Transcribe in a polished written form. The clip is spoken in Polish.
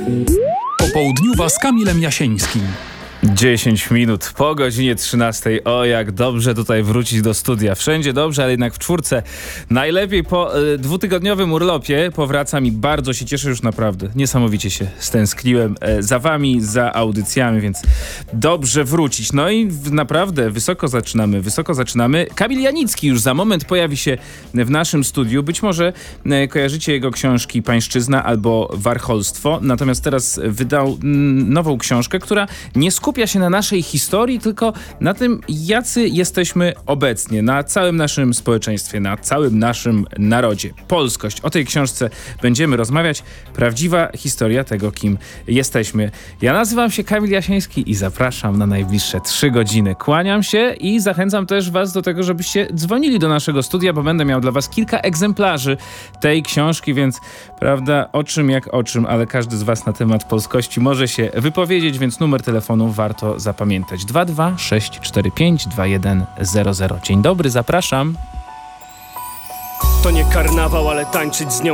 Popołudniowa z Kamilem Jasieńskim. 10 minut po godzinie 13. O, jak dobrze tutaj wrócić do studia. Wszędzie dobrze, ale jednak w czwórce. Najlepiej po dwutygodniowym urlopie powracam i bardzo się cieszę już naprawdę. Niesamowicie się stęskniłem za wami, za audycjami, więc dobrze wrócić. No i naprawdę wysoko zaczynamy. Kamil Janicki już za moment pojawi się w naszym studiu. Być może kojarzycie jego książki Pańszczyzna albo Warcholstwo. Natomiast teraz wydał nową książkę, która nie skupia się na naszej historii, tylko na tym, jacy jesteśmy obecnie, na całym naszym społeczeństwie, na całym naszym narodzie. Polskość. O tej książce będziemy rozmawiać. Prawdziwa historia tego, kim jesteśmy. Ja nazywam się Kamil Jasieński i zapraszam na najbliższe 3 godziny. Kłaniam się i zachęcam też was do tego, żebyście dzwonili do naszego studia, bo będę miał dla was kilka egzemplarzy tej książki, więc prawda, o czym jak o czym, ale każdy z was na temat polskości może się wypowiedzieć, więc numer telefonu warto zapamiętać. 22645 2100. Dzień dobry, zapraszam. To nie karnawał, ale tańczyć z nią